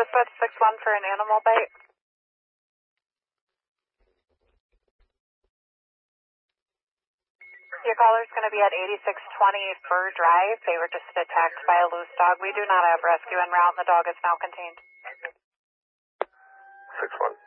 this with 6-1 for an animal bite? Your caller's going to be at 8620 Fur Drive. They were just attacked by a loose dog. We do not have rescue en route, and the dog is now contained. 6-1.